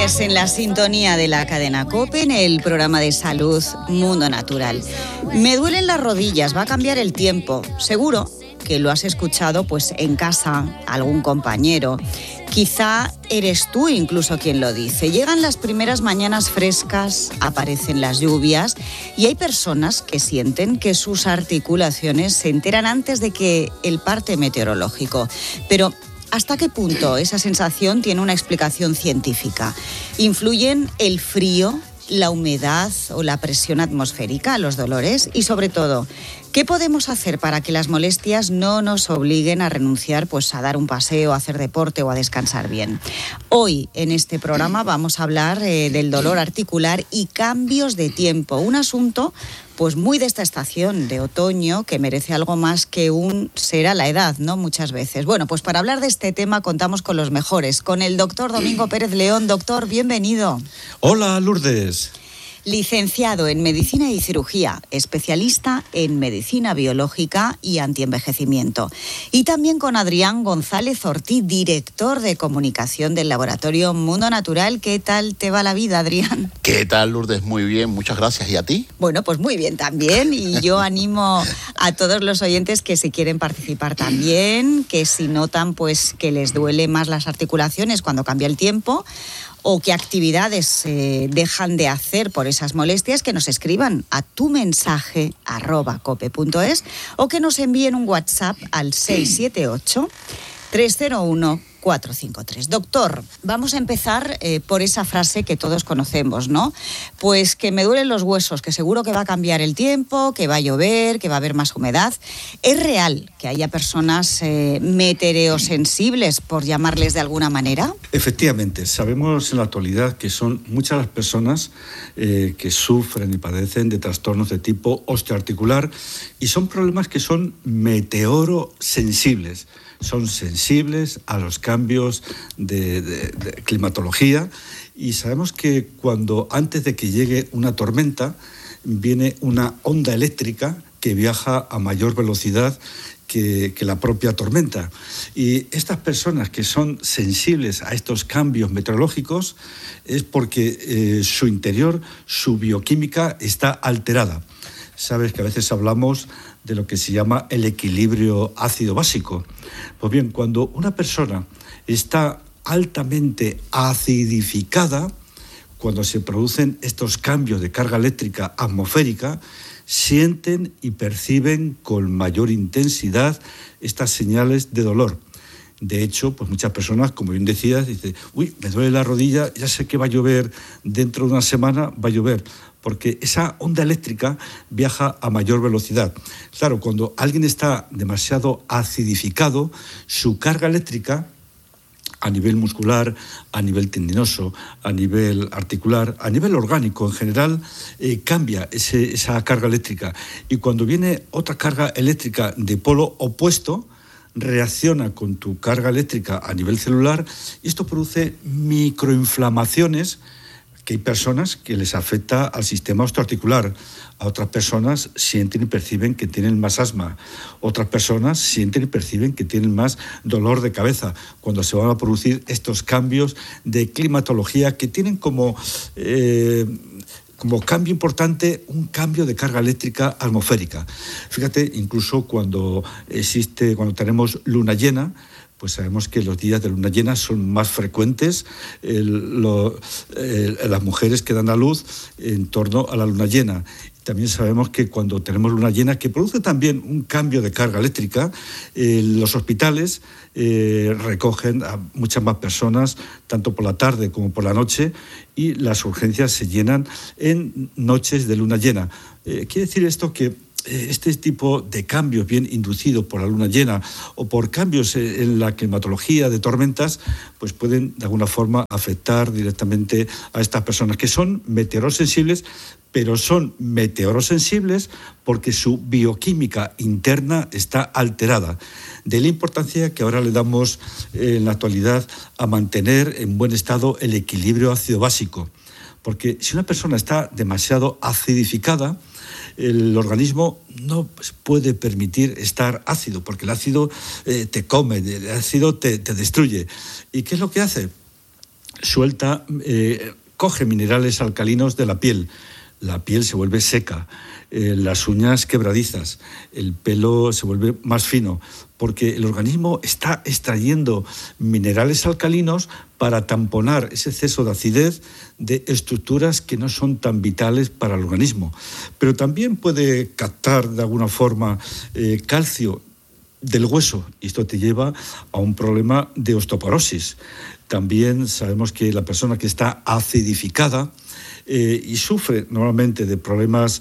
lunes en la sintonía de la cadena COPE en el programa de salud Mundo Natural. Me duelen las rodillas, va a cambiar el tiempo. Seguro que lo has escuchado pues en casa, algún compañero. Quizá eres tú incluso quien lo dice. Llegan las primeras mañanas frescas, aparecen las lluvias y hay personas que sienten que sus articulaciones se enteran antes de que el parte meteorológico. Pero ¿hasta qué punto esa sensación tiene una explicación científica? ¿Influyen el frío, la humedad o la presión atmosférica, los dolores? Y sobre todo, ¿qué podemos hacer para que las molestias no nos obliguen a renunciar pues, a dar un paseo, a hacer deporte o a descansar bien? Hoy en este programa vamos a hablar del dolor articular y cambios de tiempo, un asunto pues muy de esta estación de otoño que merece algo más que un será la edad, ¿no? Muchas veces. Bueno, pues para hablar de este tema contamos con los mejores, con el doctor Domingo Pérez León. Doctor, bienvenido. Hola, Lourdes. Licenciado en Medicina y Cirugía, especialista en Medicina Biológica y Antienvejecimiento. Y también con Adrián González Ortiz, director de Comunicación del Laboratorio Mundo Natural. ¿Qué tal te va la vida, Adrián? ¿Qué tal, Lourdes? Muy bien, muchas gracias. ¿Y a ti? Bueno, pues muy bien también. Y yo animo a todos los oyentes que si quieren participar también, que si notan pues que les duele más las articulaciones cuando cambia el tiempo, o qué actividades dejan de hacer por esas molestias, que nos escriban a tumensaje@cope.es o que nos envíen un WhatsApp al 678-301-453. Doctor, vamos a empezar por esa frase que todos conocemos, ¿no? Pues que me duelen los huesos, que seguro que va a cambiar el tiempo, que va a llover, que va a haber más humedad. ¿Es real que haya personas meteorosensibles, por llamarles de alguna manera? Efectivamente, sabemos en la actualidad que son muchas las personas que sufren y padecen de trastornos de tipo osteoarticular y son problemas que son meteorosensibles. Son sensibles a los cambios de climatología y sabemos que cuando antes de que llegue una tormenta viene una onda eléctrica que viaja a mayor velocidad que la propia tormenta. Y estas personas que son sensibles a estos cambios meteorológicos es porque su interior, su bioquímica está alterada. Sabes que a veces hablamos de lo que se llama el equilibrio ácido-básico. Pues bien, cuando una persona está altamente acidificada, cuando se producen estos cambios de carga eléctrica atmosférica, sienten y perciben con mayor intensidad estas señales de dolor. De hecho, pues muchas personas, como bien decías, dicen, me duele la rodilla, ya sé que va a llover, dentro de una semana va a llover, porque esa onda eléctrica viaja a mayor velocidad. Claro, cuando alguien está demasiado acidificado, su carga eléctrica a nivel muscular, a nivel tendinoso, a nivel articular, a nivel orgánico en general, cambia esa carga eléctrica. Y cuando viene otra carga eléctrica de polo opuesto, reacciona con tu carga eléctrica a nivel celular y esto produce microinflamaciones que hay personas que les afecta al sistema osteoarticular. A otras personas sienten y perciben que tienen más asma. Otras personas sienten y perciben que tienen más dolor de cabeza cuando se van a producir estos cambios de climatología que tienen como cambio importante un cambio de carga eléctrica atmosférica. Fíjate, incluso cuando tenemos luna llena, pues sabemos que los días de luna llena son más frecuentes las mujeres que dan a luz en torno a la luna llena. También sabemos que cuando tenemos luna llena, que produce también un cambio de carga eléctrica, los hospitales recogen a muchas más personas, tanto por la tarde como por la noche, y las urgencias se llenan en noches de luna llena. Quiere decir esto que este tipo de cambios bien inducidos por la luna llena o por cambios en la climatología de tormentas, pues pueden de alguna forma afectar directamente a estas personas que son meteorosensibles, pero son meteorosensibles porque su bioquímica interna está alterada. De la importancia que ahora le damos en la actualidad a mantener en buen estado el equilibrio ácido-básico. Porque si una persona está demasiado acidificada, el organismo no puede permitir estar ácido, porque el ácido te come, el ácido te destruye. ¿Y qué es lo que hace? coge minerales alcalinos de la piel se vuelve seca, las uñas quebradizas, el pelo se vuelve más fino, porque el organismo está extrayendo minerales alcalinos para tamponar ese exceso de acidez de estructuras que no son tan vitales para el organismo. Pero también puede captar de alguna forma calcio del hueso, y esto te lleva a un problema de osteoporosis. También sabemos que la persona que está acidificada y sufre normalmente de problemas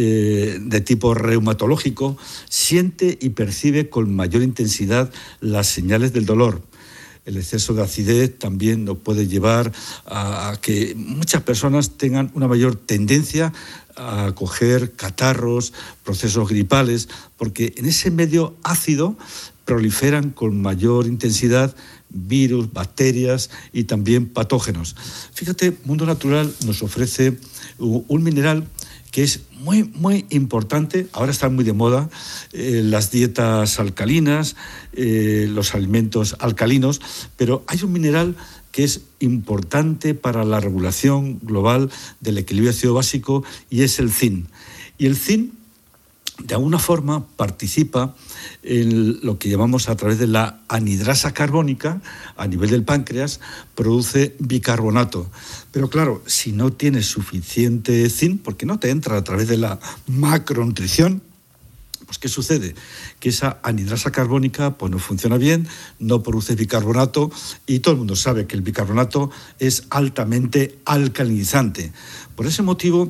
de tipo reumatológico, siente y percibe con mayor intensidad las señales del dolor. El exceso de acidez también nos puede llevar a que muchas personas tengan una mayor tendencia a coger catarros, procesos gripales, porque en ese medio ácido proliferan con mayor intensidad virus, bacterias y también patógenos. Fíjate, Mundo Natural nos ofrece un mineral que es muy, muy importante. Ahora están muy de moda las dietas alcalinas, los alimentos alcalinos, pero hay un mineral que es importante para la regulación global del equilibrio ácido básico, y es el zinc. Y el zinc, de alguna forma, participa en lo que llamamos, a través de la anhidrasa carbónica, a nivel del páncreas, produce bicarbonato. Pero claro, si no tienes suficiente zinc, porque no te entra a través de la macronutrición, pues ¿qué sucede? Que esa anhidrasa carbónica pues no funciona bien, no produce bicarbonato, y todo el mundo sabe que el bicarbonato es altamente alcalinizante. Por ese motivo,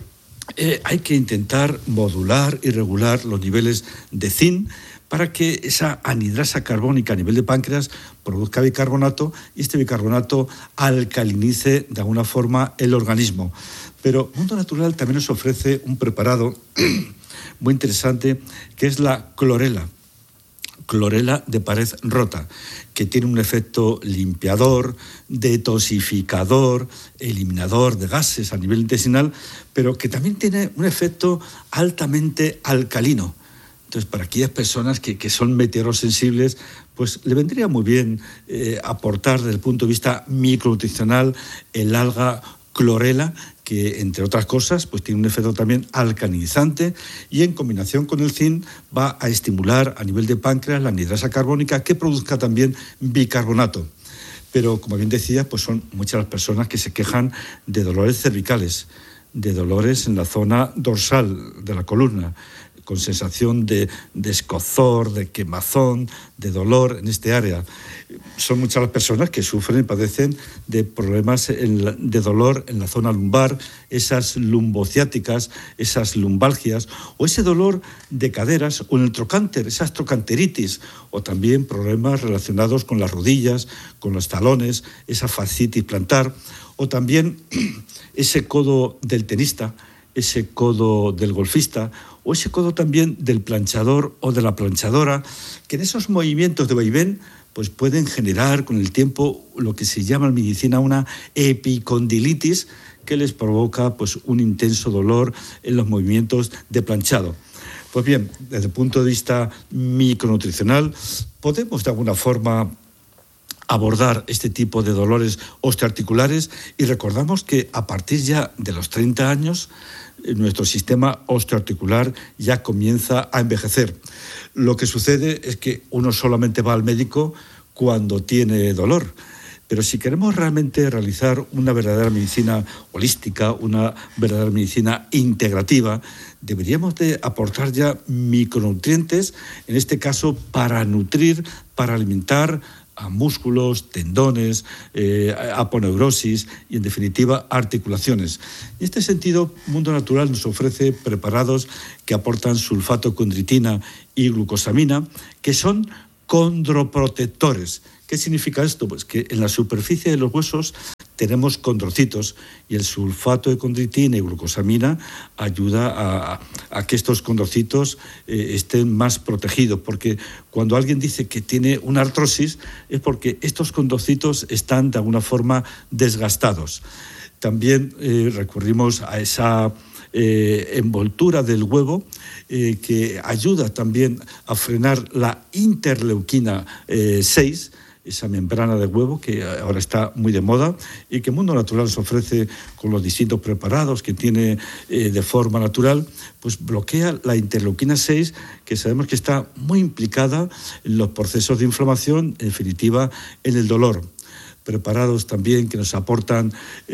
hay que intentar modular y regular los niveles de zinc para que esa anhidrasa carbónica a nivel de páncreas produzca bicarbonato, y este bicarbonato alcalinice de alguna forma el organismo. Pero Mundo Natural también nos ofrece un preparado muy interesante, que es la clorela de pared rota, que tiene un efecto limpiador, detoxificador, eliminador de gases a nivel intestinal, pero que también tiene un efecto altamente alcalino. Entonces, para aquellas personas que son meteorosensibles, pues le vendría muy bien aportar desde el punto de vista micronutricional el alga clorela, que entre otras cosas pues tiene un efecto también alcalinizante, y en combinación con el zinc va a estimular a nivel de páncreas la anhidrasa carbónica, que produzca también bicarbonato. Pero, como bien decía, pues son muchas las personas que se quejan de dolores cervicales, de dolores en la zona dorsal de la columna, con sensación de escozor, de quemazón, de dolor en este área. Son muchas las personas que sufren y padecen de problemas de dolor en la zona lumbar, esas lumbociáticas, esas lumbalgias, o ese dolor de caderas, o en el trocánter, esas trocanteritis, o también problemas relacionados con las rodillas, con los talones, esa fascitis plantar, o también ese codo del tenista, ese codo del golfista, o ese codo también del planchador o de la planchadora, que en esos movimientos de vaivén pues pueden generar con el tiempo lo que se llama en medicina una epicondilitis, que les provoca pues un intenso dolor en los movimientos de planchado. Pues bien, desde el punto de vista micronutricional, podemos de alguna forma abordar este tipo de dolores osteoarticulares, y recordamos que a partir ya de los 30 años nuestro sistema osteoarticular ya comienza a envejecer. Lo que sucede es que uno solamente va al médico cuando tiene dolor. Pero si queremos realmente realizar una verdadera medicina holística, una verdadera medicina integrativa, deberíamos de aportar ya micronutrientes, en este caso para nutrir, para alimentar a músculos, tendones, aponeurosis y, en definitiva, articulaciones. En este sentido, Mundo Natural nos ofrece preparados que aportan sulfato de condritina y glucosamina, que son condroprotectores. ¿Qué significa esto? Pues que en la superficie de los huesos tenemos condrocitos, y el sulfato de condritina y glucosamina ayuda a que estos condrocitos estén más protegidos, porque cuando alguien dice que tiene una artrosis es porque estos condrocitos están de alguna forma desgastados. También recurrimos a esa envoltura del huevo que ayuda también a frenar la interleuquina 6, esa membrana de huevo que ahora está muy de moda y que Mundo Natural nos ofrece con los distintos preparados que tiene de forma natural, pues bloquea la interleuquina 6, que sabemos que está muy implicada en los procesos de inflamación, en definitiva, en el dolor. Preparados también que nos aportan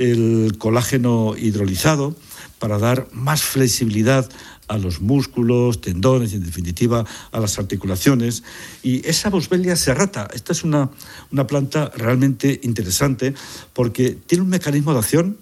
el colágeno hidrolizado para dar más flexibilidad a los músculos, tendones y, en definitiva, a las articulaciones. Y esa Boswellia serrata, esta es una planta realmente interesante porque tiene un mecanismo de acción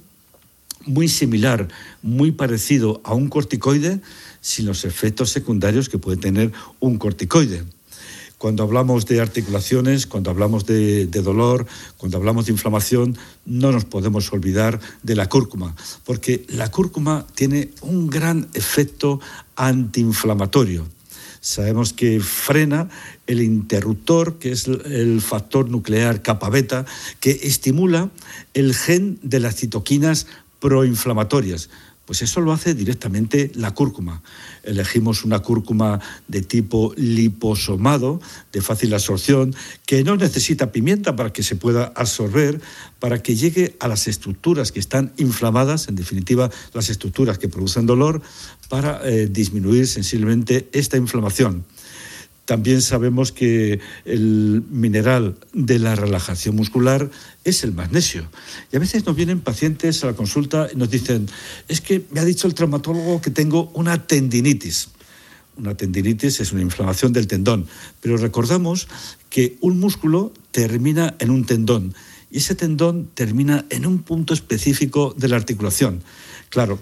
muy similar, muy parecido a un corticoide, sin los efectos secundarios que puede tener un corticoide. Cuando hablamos de articulaciones, cuando hablamos de dolor, cuando hablamos de inflamación, no nos podemos olvidar de la cúrcuma, porque la cúrcuma tiene un gran efecto antiinflamatorio. Sabemos que frena el interruptor, que es el factor nuclear kappa beta, que estimula el gen de las citoquinas proinflamatorias. Pues eso lo hace directamente la cúrcuma. Elegimos una cúrcuma de tipo liposomado, de fácil absorción, que no necesita pimienta para que se pueda absorber, para que llegue a las estructuras que están inflamadas, en definitiva, las estructuras que producen dolor, para disminuir sensiblemente esta inflamación. También sabemos que el mineral de la relajación muscular es el magnesio. Y a veces nos vienen pacientes a la consulta y nos dicen, es que me ha dicho el traumatólogo que tengo una tendinitis. Una tendinitis es una inflamación del tendón, pero recordamos que un músculo termina en un tendón y ese tendón termina en un punto específico de la articulación. Claro,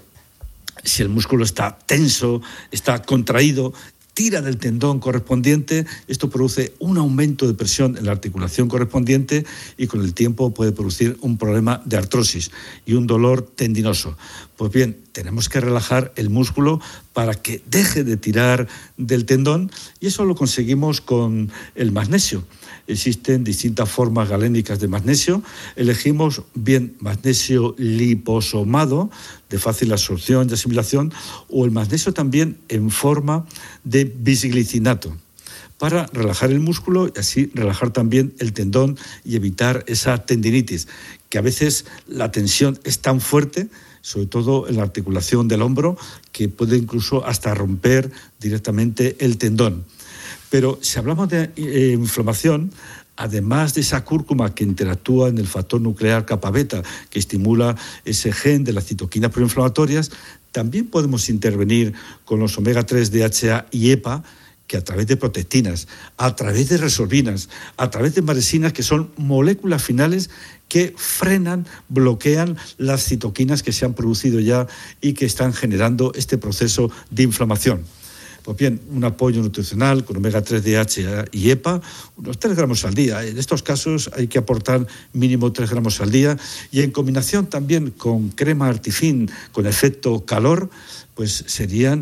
si el músculo está tenso, está contraído, tira del tendón correspondiente, esto produce un aumento de presión en la articulación correspondiente y con el tiempo puede producir un problema de artrosis y un dolor tendinoso. Pues bien, tenemos que relajar el músculo para que deje de tirar del tendón y eso lo conseguimos con el magnesio. Existen distintas formas galénicas de magnesio. Elegimos bien magnesio liposomado, de fácil absorción y asimilación, o el magnesio también en forma de bisglicinato, para relajar el músculo y así relajar también el tendón y evitar esa tendinitis, que a veces la tensión es tan fuerte, sobre todo en la articulación del hombro, que puede incluso hasta romper directamente el tendón. Pero si hablamos de inflamación, además de esa cúrcuma que interactúa en el factor nuclear kappa beta, que estimula ese gen de las citoquinas proinflamatorias, también podemos intervenir con los omega 3 DHA y EPA, que a través de protectinas, a través de resorbinas, a través de maresinas, que son moléculas finales que frenan, bloquean las citoquinas que se han producido ya y que están generando este proceso de inflamación. Pues bien, un apoyo nutricional con omega 3 DHA y EPA, unos 3 gramos al día. En estos casos hay que aportar mínimo 3 gramos al día y en combinación también con crema Artifin con efecto calor, pues serían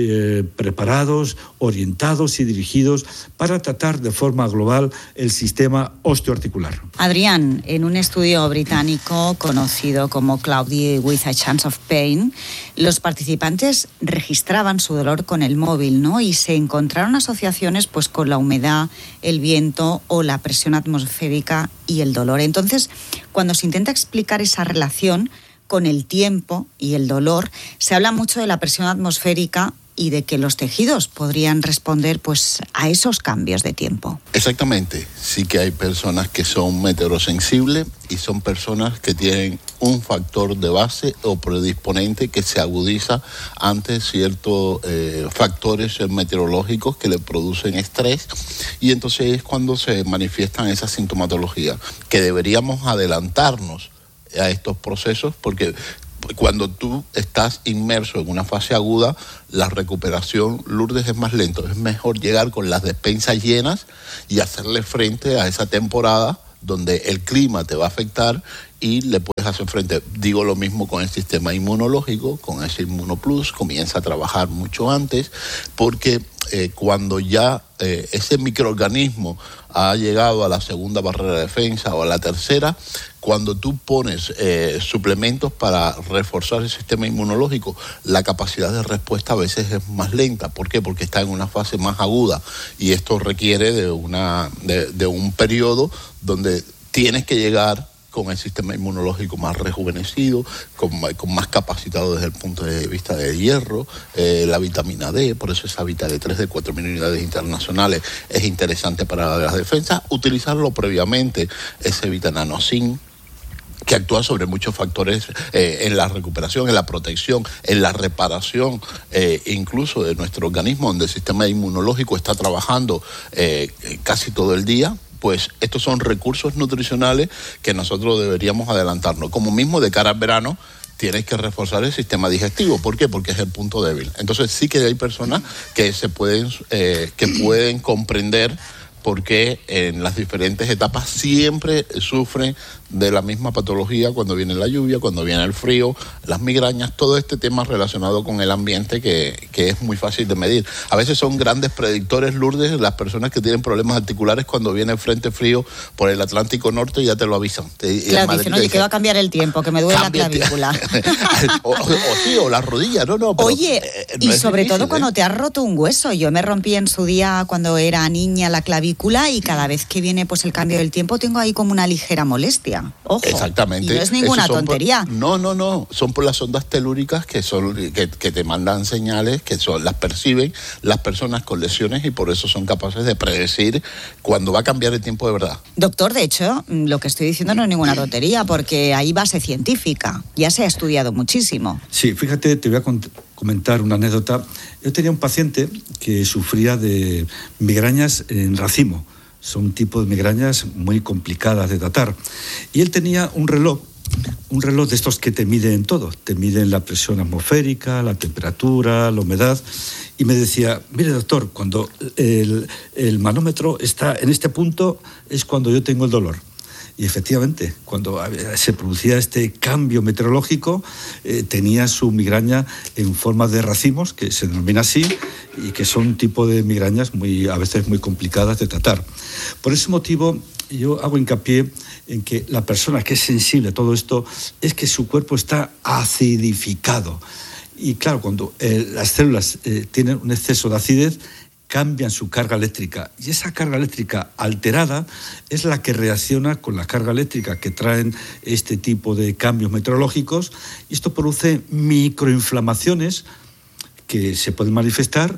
preparados, orientados y dirigidos para tratar de forma global el sistema osteoarticular. Adrián, en un estudio británico conocido como Cloudy with a Chance of Pain, los participantes registraban su dolor con el móvil, ¿no? Y se encontraron asociaciones pues con la humedad, el viento o la presión atmosférica y el dolor. Entonces, cuando se intenta explicar esa relación con el tiempo y el dolor, se habla mucho de la presión atmosférica y de que los tejidos podrían responder pues a esos cambios de tiempo. Exactamente, sí que hay personas que son meteorosensibles y son personas que tienen un factor de base o predisponente que se agudiza ante ciertos factores meteorológicos que le producen estrés y entonces es cuando se manifiestan esas sintomatologías, que deberíamos adelantarnos a estos procesos porque cuando tú estás inmerso en una fase aguda, la recuperación, Lourdes, es más lento. Es mejor llegar con las despensas llenas y hacerle frente a esa temporada donde el clima te va a afectar y le puedes hacer frente. Digo lo mismo con el sistema inmunológico, con ese Inmunoplus, comienza a trabajar mucho antes, porque cuando ya ese microorganismo ha llegado a la segunda barrera de defensa o a la tercera, cuando tú pones suplementos para reforzar el sistema inmunológico, la capacidad de respuesta a veces es más lenta. ¿Por qué? Porque está en una fase más aguda y esto requiere de un periodo donde tienes que llegar con el sistema inmunológico más rejuvenecido, con más capacitado desde el punto de vista del hierro, la vitamina D, por eso esa vitamina D3 de 4.000 unidades internacionales es interesante para las defensas. Utilizarlo previamente, ese vitananosin, que actúa sobre muchos factores en la recuperación, en la protección, en la reparación, incluso de nuestro organismo, donde el sistema inmunológico está trabajando casi todo el día. Pues estos son recursos nutricionales que nosotros deberíamos adelantarnos. Como mismo de cara al verano, tienes que reforzar el sistema digestivo. ¿Por qué? Porque es el punto débil. Entonces sí que hay personas que pueden comprender por qué en las diferentes etapas siempre sufren de la misma patología cuando viene la lluvia, cuando viene el frío, las migrañas, todo este tema relacionado con el ambiente que es muy fácil de medir. A veces son grandes predictores, Lourdes, las personas que tienen problemas articulares cuando viene el frente frío por el Atlántico Norte ya te lo avisan. Claro, dicen, oye, que va a cambiar el tiempo, que me duele la clavícula. o la rodilla, no. Pero, oye, y sobre todo cuando te has roto un hueso. Yo me rompí en su día cuando era niña la clavícula y cada vez que viene pues el cambio del tiempo tengo ahí como una ligera molestia. Ojo, exactamente. Y no es ninguna tontería. No. Son por las ondas telúricas que te mandan señales, las perciben las personas con lesiones y por eso son capaces de predecir cuándo va a cambiar el tiempo de verdad. Doctor, de hecho, lo que estoy diciendo no es ninguna tontería porque hay base científica. Ya se ha estudiado muchísimo. Sí, fíjate, te voy a comentar una anécdota. Yo tenía un paciente que sufría de migrañas en racimo. Son un tipo de migrañas muy complicadas de tratar. Y él tenía un reloj de estos que te miden todo. Te miden la presión atmosférica, la temperatura, la humedad. Y me decía, mire doctor, cuando el manómetro está en este punto es cuando yo tengo el dolor. Y efectivamente, cuando se producía este cambio meteorológico, tenía su migraña en forma de racimos, que se denomina así, y que son un tipo de migrañas a veces muy complicadas de tratar. Por ese motivo, yo hago hincapié en que la persona que es sensible a todo esto es que su cuerpo está acidificado. Y claro, cuando las células tienen un exceso de acidez, cambian su carga eléctrica y esa carga eléctrica alterada es la que reacciona con la carga eléctrica que traen este tipo de cambios meteorológicos y esto produce microinflamaciones que se pueden manifestar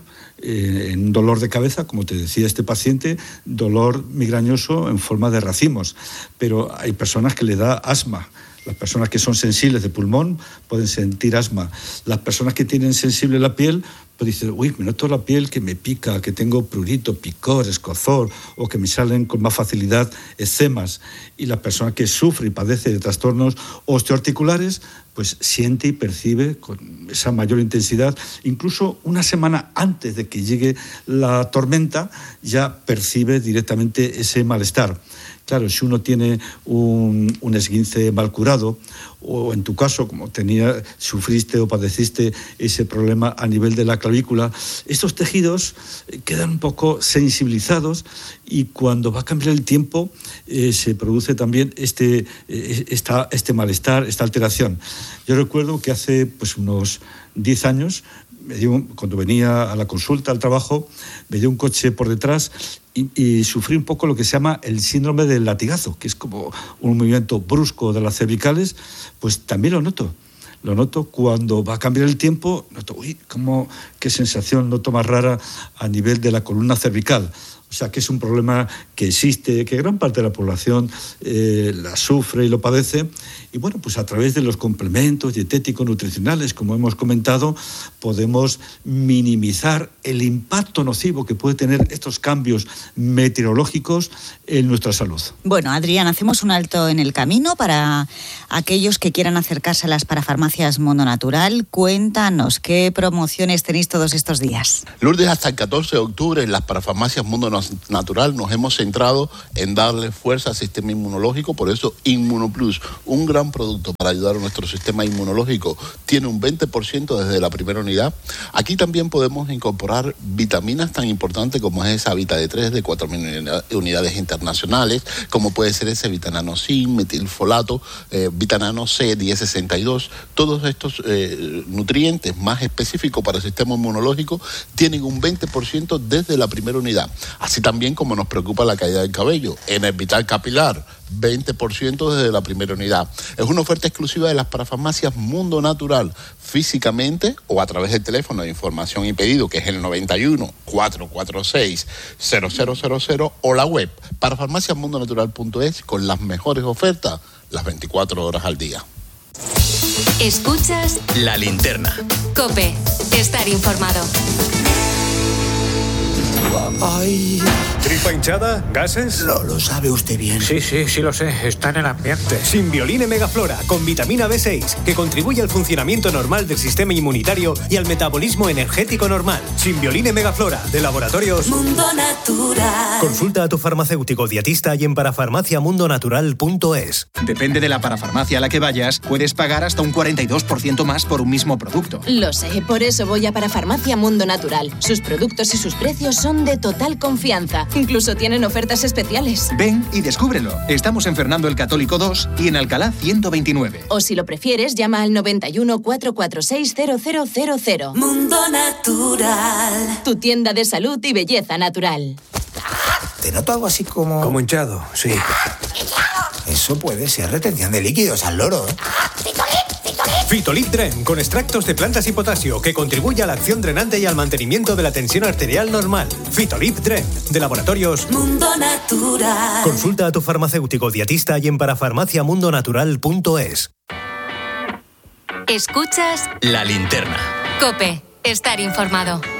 en dolor de cabeza, como te decía este paciente, dolor migrañoso en forma de racimos, pero hay personas que le da asma. Las personas que son sensibles de pulmón pueden sentir asma. Las personas que tienen sensible la piel, pues dicen, uy, me noto la piel que me pica, que tengo prurito, picor, escozor, o que me salen con más facilidad eczemas. Y la persona que sufre y padece de trastornos osteoarticulares, pues siente y percibe con esa mayor intensidad. Incluso una semana antes de que llegue la tormenta, ya percibe directamente ese malestar. Claro, si uno tiene un esguince mal curado, o en tu caso, como sufriste o padeciste ese problema a nivel de la clavícula, estos tejidos quedan un poco sensibilizados y cuando va a cambiar el tiempo se produce también este malestar, esta alteración. Yo recuerdo que hace unos 10 años, cuando venía a la consulta, al trabajo, me dio un coche por detrás y sufrí un poco lo que se llama el síndrome del latigazo, que es como un movimiento brusco de las cervicales, pues también lo noto. Lo noto cuando va a cambiar el tiempo, noto, qué sensación noto más rara a nivel de la columna cervical. O sea, que es un problema que existe, que gran parte de la población la sufre y lo padece. Y bueno, pues a través de los complementos dietéticos nutricionales, como hemos comentado, podemos minimizar el impacto nocivo que puede tener estos cambios meteorológicos en nuestra salud. Bueno, Adrián, hacemos un alto en el camino para aquellos que quieran acercarse a las parafarmacias Mundo Natural. Cuéntanos, ¿qué promociones tenéis todos estos días? Lourdes, hasta el 14 de octubre en las parafarmacias Mundo Natural nos hemos centrado en darle fuerza al sistema inmunológico, por eso Inmunoplus, un gran producto para ayudar a nuestro sistema inmunológico, tiene un 20% desde la primera unidad. Aquí también podemos incorporar vitaminas tan importantes como es esa Vita D3 de 4.000 unidades internacionales, como puede ser ese Vitanano C, metilfolato, Vitanano C 1062. Todos estos nutrientes más específicos para el sistema inmunológico tienen un 20% desde la primera unidad. Así también como nos preocupa la caída del cabello, Enervital Capilar, 20% desde la primera unidad. Es una oferta exclusiva de las parafarmacias Mundo Natural, físicamente o a través del teléfono de información y pedido, que es el 91 446 0000, o la web parafarmaciamundonatural.es, con las mejores ofertas las 24 horas al día. Escuchas La Linterna. COPE. Estar informado. Ay. ¿Tripa hinchada? ¿Gases? Lo sabe usted bien. Sí, lo sé. Está en el ambiente. Simbioline Megaflora, con vitamina B6, que contribuye al funcionamiento normal del sistema inmunitario y al metabolismo energético normal. Simbioline Megaflora, de Laboratorios Mundo Natural. Consulta a tu farmacéutico dietista y en parafarmaciamundonatural.es. Depende de la parafarmacia a la que vayas, puedes pagar hasta un 42% más por un mismo producto. Lo sé, por eso voy a Parafarmacia Mundo Natural. Sus productos y sus precios son de total confianza. Incluso tienen ofertas especiales. Ven y descúbrelo. Estamos en Fernando el Católico 2 y en Alcalá 129. O si lo prefieres, llama al 91 446 0000. Mundo Natural. Tu tienda de salud y belleza natural. Te noto algo así como... Como hinchado, sí. Eso puede ser retención de líquidos al loro, ¿eh? Fitolip Dren, con extractos de plantas y potasio, que contribuye a la acción drenante y al mantenimiento de la tensión arterial normal. Fitolip Dren, de Laboratorios Mundo Natural. Consulta a tu farmacéutico dietista y en parafarmaciamundonatural.es. Escuchas La Linterna. COPE. Estar informado.